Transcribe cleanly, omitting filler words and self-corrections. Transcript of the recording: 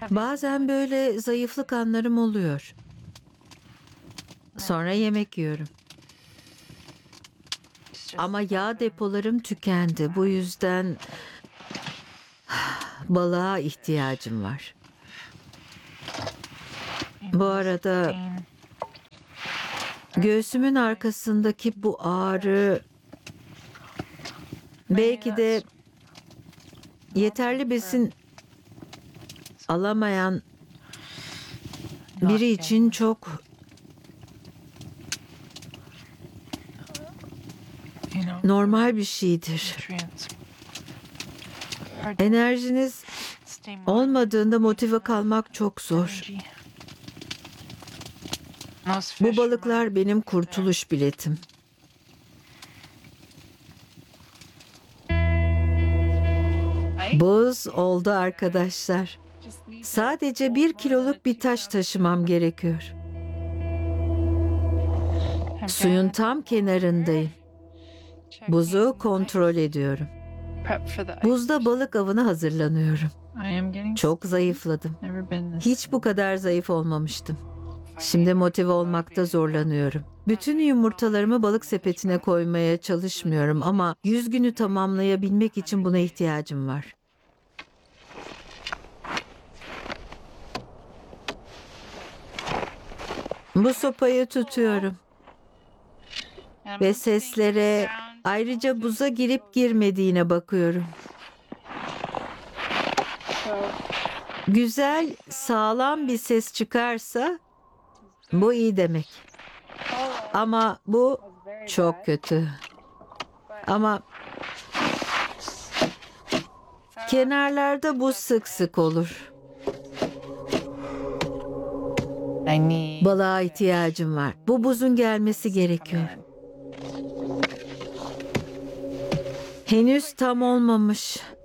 Bazen böyle zayıflık anlarım oluyor. Sonra yemek yiyorum. Ama yağ depolarım tükendi. Bu yüzden balığa ihtiyacım var. Bu arada göğsümün arkasındaki bu ağrı belki de yeterli besin alamayan biri için çok normal bir şeydir. Enerjiniz olmadığında motive kalmak çok zor. Bu balıklar benim kurtuluş biletim. Buz oldu arkadaşlar. Sadece 1 kiloluk bir taş taşımam gerekiyor. Suyun tam kenarındayım. Buzu kontrol ediyorum. Buzda balık avına hazırlanıyorum. Çok zayıfladım. Hiç bu kadar zayıf olmamıştım. Şimdi motive olmakta zorlanıyorum. Bütün yumurtalarımı balık sepetine koymaya çalışmıyorum ama 100 günü tamamlayabilmek için buna ihtiyacım var. Bu sopayı tutuyorum ve seslere, ayrıca buza girip girmediğine bakıyorum. Güzel, sağlam bir ses çıkarsa bu iyi demek. Ama bu çok kötü. Ama kenarlarda bu sık sık olur. Balığa ihtiyacım var. Bu buzun gelmesi gerekiyor. Henüz tam olmamış.